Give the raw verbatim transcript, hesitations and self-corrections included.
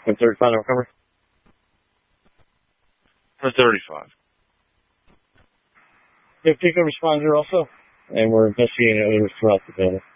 One thirty-five to recover. One thirty-five. We have Pico responder also, and we're investigating others throughout the building.